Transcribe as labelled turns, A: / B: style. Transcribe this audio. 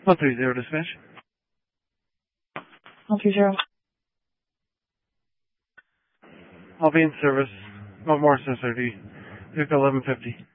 A: 130 dispatch.
B: 130.
A: I'll be in service. No more since 30. Vehicle 1150.